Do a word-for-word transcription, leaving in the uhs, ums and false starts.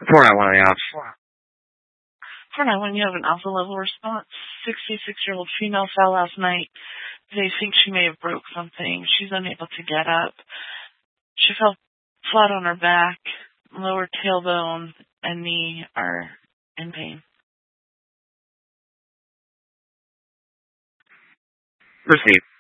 four nine one, the ops. four nine one, you have an alpha level response. sixty-six-year-old female fell last night. They think she may have broke something. She's unable to get up. She fell flat on her back. Lower tailbone and knee are in pain. Proceed.